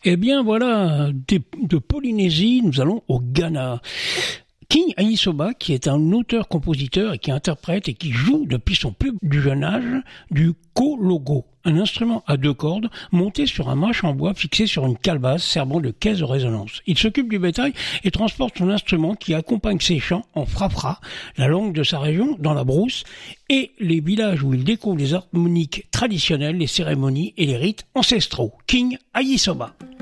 Eh bien voilà, de Polynésie, nous allons au Ghana. King Ayisoba, qui est un auteur-compositeur et qui interprète et qui joue depuis son plus jeune âge du kologo, un instrument à 2 cordes monté sur un manche en bois fixé sur une calebasse servant de caisse de résonance. Il s'occupe du bétail et transporte son instrument qui accompagne ses chants en frafra, la langue de sa région, dans la brousse, et les villages où il découvre les harmoniques traditionnelles, les cérémonies et les rites ancestraux. King Ayisoba.